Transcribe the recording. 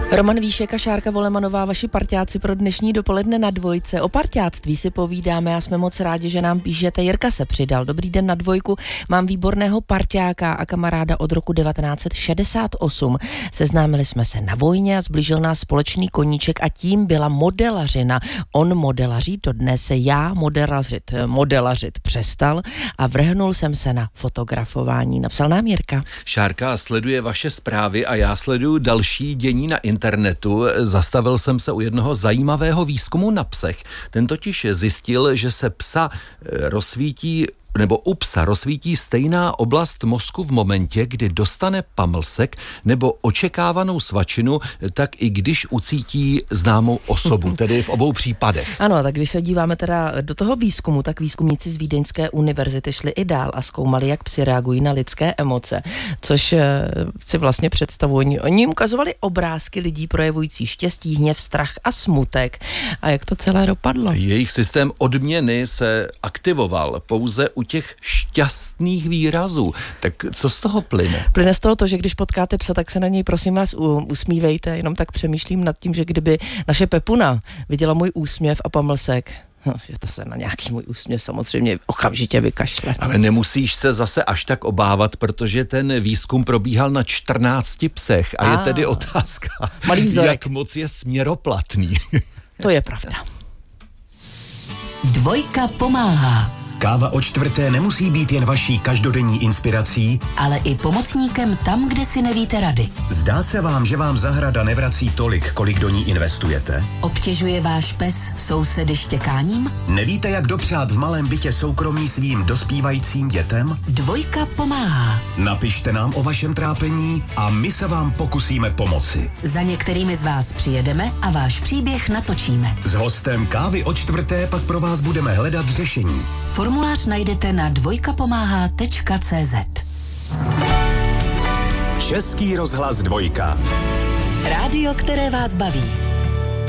Roman Víšek a Šárka Volemanová, vaši parťáci pro dnešní dopoledne na Dvojce. O parťáctví si povídáme a jsme moc rádi, že nám píšete. Jirka se přidal. Dobrý den na Dvojku. Mám výborného parťáka a kamaráda od roku 1968. Seznámili jsme se na vojně a zblížil nás společný koníček a tím byla modelařina. On modelaří dodnes, já modelařit přestal a vrhnul jsem se na fotografování. Napsal nám Jirka. Šárka sleduje vaše zprávy a já sleduju další dění na internetu. Zastavil jsem se u jednoho zajímavého výzkumu na psech. Ten totiž zjistil, že se u psa rozsvítí stejná oblast mozku v momentě, kdy dostane pamlsek nebo očekávanou svačinu, tak i když ucítí známou osobu, tedy v obou případech. Ano, tak když se díváme teda do toho výzkumu, tak výzkumníci z Vídeňské univerzity šli i dál a zkoumali, jak psi reagují na lidské emoce, což si vlastně představují. Oni ukazovali obrázky lidí projevující štěstí, hněv, strach a smutek. A jak to celé dopadlo? Jejich systém odměny se aktivoval pouze u těch šťastných výrazů. Tak co z toho plyne? Plyne z toho to, že když potkáte psa, tak se na něj prosím vás usmívejte. Jenom tak přemýšlím nad tím, že kdyby naše Pepuna viděla můj úsměv a pamlsek, že to se na nějaký můj úsměv samozřejmě okamžitě vykašle. Ale nemusíš se zase až tak obávat, protože ten výzkum probíhal na 14 psech a je tedy otázka, jak moc je směroplatný. To je pravda. Dvojka pomáhá. Káva o čtvrté nemusí být jen vaší každodenní inspirací, ale i pomocníkem tam, kde si nevíte rady. Zdá se vám, že vám zahrada nevrací tolik, kolik do ní investujete? Obtěžuje váš pes sousedy štěkáním? Nevíte, jak dopřát v malém bytě soukromí svým dospívajícím dětem? Dvojka pomáhá. Napište nám o vašem trápení a my se vám pokusíme pomoci. Za některými z vás přijedeme a váš příběh natočíme. S hostem Kávy o čtvrté pak pro vás budeme hledat řešení. Formulář najdete na dvojkapomáhá.cz. Český rozhlas Dvojka. Rádio, které vás baví.